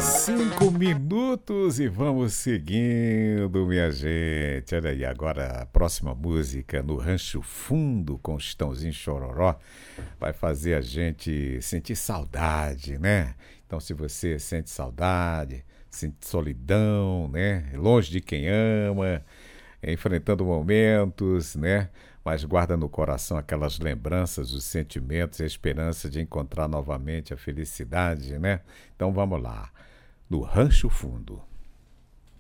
5 minutos e vamos seguindo, minha gente. Olha aí, agora a próxima música no Rancho Fundo com Chitãozinho Chororó vai fazer a gente sentir saudade, né? Então, se você sente saudade, sente solidão, né? Longe de quem ama, enfrentando momentos, né? Mas guarda no coração aquelas lembranças, os sentimentos, a esperança de encontrar novamente a felicidade, né? Então vamos lá, no Rancho Fundo.